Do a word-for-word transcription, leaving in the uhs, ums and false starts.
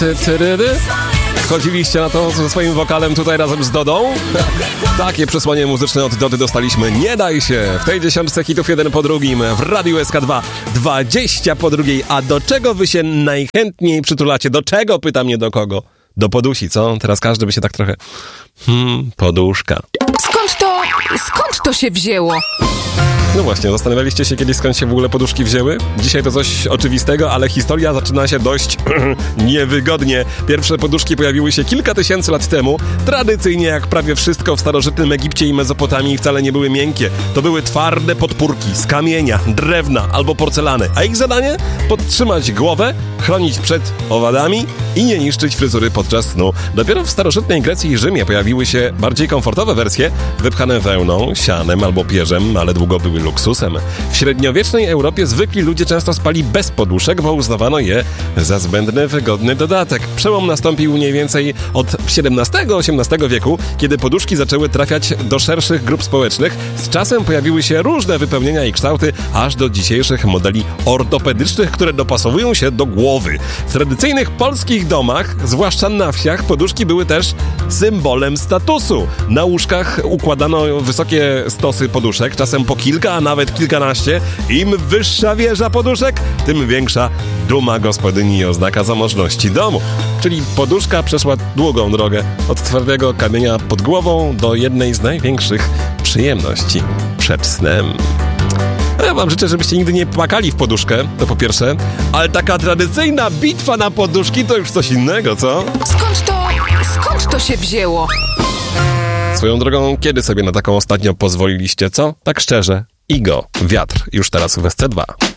Ty, tyryry? Chodziliście na to ze swoim wokalem tutaj razem z Dodą? Takie przesłanie muzyczne od Dody dostaliśmy. Nie daj się! W tej dziesiątce hitów jeden po drugim w Radiu S K dwa. dwadzieścia po drugiej. A do czego wy się najchętniej przytulacie? Do czego? Pytam, nie do kogo. Do podusi, co? Teraz każdy by się tak trochę... Hmm, poduszka. Skąd to... skąd to się wzięło? No właśnie, zastanawialiście się kiedyś, skąd się w ogóle poduszki wzięły? Dzisiaj to coś oczywistego, ale historia zaczyna się dość niewygodnie. Pierwsze poduszki pojawiły się kilka tysięcy lat temu. Tradycyjnie, jak prawie wszystko w starożytnym Egipcie i Mezopotamii, wcale nie były miękkie. To były twarde podpórki z kamienia, drewna albo porcelany. A ich zadanie? Podtrzymać głowę, chronić przed owadami i nie niszczyć fryzury podczas snu. Dopiero w starożytnej Grecji i Rzymie pojawiły się bardziej komfortowe wersje, wypchane wełną, sianem albo pierzem, ale długo były luksusem. W średniowiecznej Europie zwykli ludzie często spali bez poduszek, bo uznawano je za zbędny, wygodny dodatek. Przełom nastąpił mniej więcej od siedemnastego osiemnastego wieku, kiedy poduszki zaczęły trafiać do szerszych grup społecznych. Z czasem pojawiły się różne wypełnienia i kształty, aż do dzisiejszych modeli ortopedycznych, które dopasowują się do głowy. W tradycyjnych polskich domach, zwłaszcza na wsiach, poduszki były też symbolem statusu. Na łóżkach układano wysokie stosy poduszek, czasem po kilka, a nawet kilkanaście. Im wyższa wieża poduszek, tym większa duma gospodyni i oznaka zamożności domu. Czyli poduszka przeszła długą drogę od twardego kamienia pod głową do jednej z największych przyjemności przed snem. Ja wam życzę, żebyście nigdy nie płakali w poduszkę, to po pierwsze, ale taka tradycyjna bitwa na poduszki to już coś innego, co? Skąd to... skąd to się wzięło? Swoją drogą, kiedy sobie na taką ostatnio pozwoliliście, co? Tak szczerze. Igo, wiatr, już teraz w S C dwa.